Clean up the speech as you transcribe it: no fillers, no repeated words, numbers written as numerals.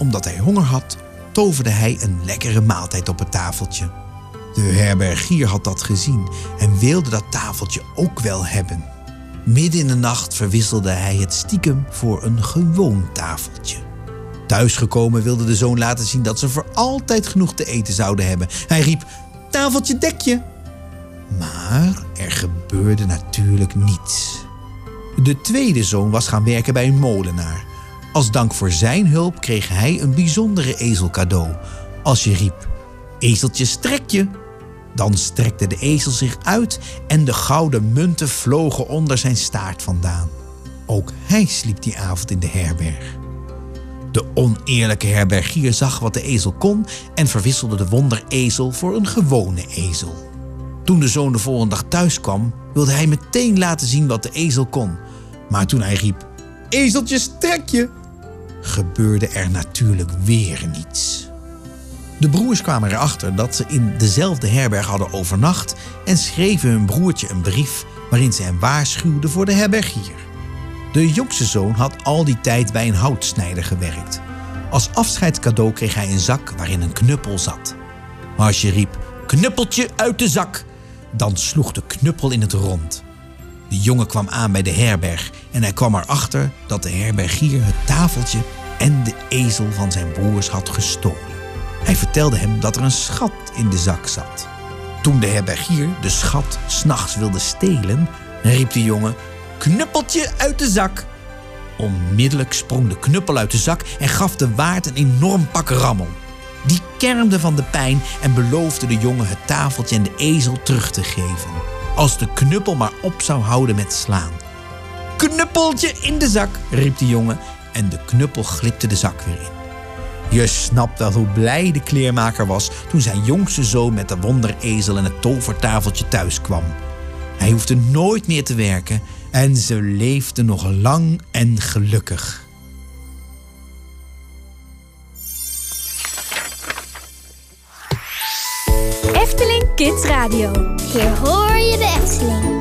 omdat hij honger had, toverde hij een lekkere maaltijd op het tafeltje. De herbergier had dat gezien en wilde dat tafeltje ook wel hebben. Midden in de nacht verwisselde hij het stiekem voor een gewoon tafeltje. Thuisgekomen wilde de zoon laten zien dat ze voor altijd genoeg te eten zouden hebben. Hij riep: tafeltje, dekje! Maar er gebeurde natuurlijk niets. De tweede zoon was gaan werken bij een molenaar. Als dank voor zijn hulp kreeg hij een bijzondere ezel cadeau. Als je riep: ezeltje, strek je! Dan strekte de ezel zich uit en de gouden munten vlogen onder zijn staart vandaan. Ook hij sliep die avond in de herberg. De oneerlijke herbergier zag wat de ezel kon en verwisselde de wonderezel voor een gewone ezel. Toen de zoon de volgende dag thuis kwam, wilde hij meteen laten zien wat de ezel kon. Maar toen hij riep: ezeltje, strek je! Gebeurde er natuurlijk weer niets. De broers kwamen erachter dat ze in dezelfde herberg hadden overnacht en schreven hun broertje een brief waarin ze hem waarschuwden voor de herbergier. De jongste zoon had al die tijd bij een houtsnijder gewerkt. Als afscheidscadeau kreeg hij een zak waarin een knuppel zat. Maar als je riep: knuppeltje uit de zak, dan sloeg de knuppel in het rond. De jongen kwam aan bij de herberg en hij kwam erachter dat de herbergier het tafeltje en de ezel van zijn broers had gestolen. Hij vertelde hem dat er een schat in de zak zat. Toen de herbergier de schat 's nachts wilde stelen, riep de jongen: knuppeltje uit de zak! Onmiddellijk sprong de knuppel uit de zak en gaf de waard een enorm pak rammel. Die kermde van de pijn en beloofde de jongen het tafeltje en de ezel terug te geven, als de knuppel maar op zou houden met slaan. Knuppeltje in de zak, riep de jongen en de knuppel glipte de zak weer in. Je snapt wel hoe blij de kleermaker was toen zijn jongste zoon met de wonderezel en het tovertafeltje thuis kwam. Hij hoefde nooit meer te werken en ze leefden nog lang en gelukkig. Efteling Kids Radio. Hier hoor je de Efteling.